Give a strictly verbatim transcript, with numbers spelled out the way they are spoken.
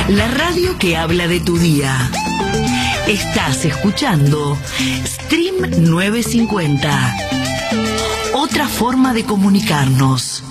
La radio que habla de tu día. Estás escuchando Stream novecientos cincuenta. Otra forma de comunicarnos.